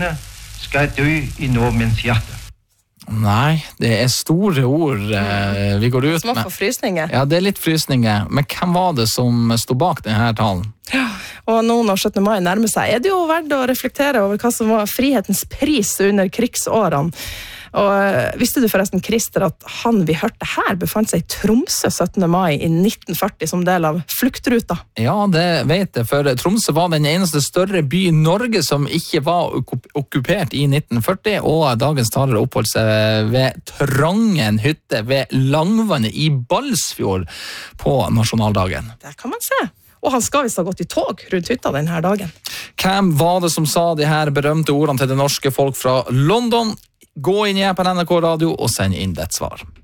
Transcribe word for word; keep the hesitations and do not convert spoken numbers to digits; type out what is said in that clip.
skal dø i nordmenns hjerte. Nei, det er store ord eh, vi går ut Som var med. for frysninger. Ja, det er litt frysninger. Men hvem var det som stod bak denne talen? Ja, og nå når syttende mai nærmer seg, er det jo verdt å reflektere over hva som var frihetens pris under krigsårene. Og visste du forresten, Christer, at han vi hørte her befant seg i Tromsø syttende mai i nitten førti som del av fluktruta? Ja, det vet jeg, for Tromsø var den eneste større by i Norge som ikke var okkupert i nitten førti, og dagens taler oppholdt seg ved Trangen hytte ved Langvannet i Balsfjord på nasjonaldagen. Det kan man se. Og han skal visst ha gått i tog rundt hytta denne dagen. Hvem var det som sa de her berømte ordene til det norske folk fra London? Gå inn i appen N R K Radio og send inn ditt svar.